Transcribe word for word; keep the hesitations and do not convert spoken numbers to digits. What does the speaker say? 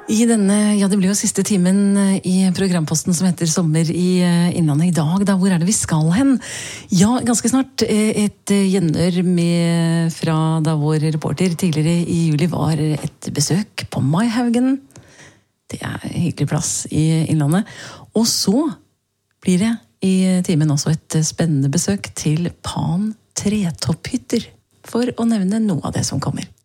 I denne, ja det blir jo siste timen i programposten som heter Sommer i Innlandet i dag, da, hvor er det vi skal hen? Ja, ganske snart et gjenhør med fra da vår reporter tidligere i juli var et besøk på Maihaugen. Det er en hyggelig plass i Innlandet. Og så blir det i timen også et spennende besøk til Pan Tretopphytter, for å nevne noe av det som kommer.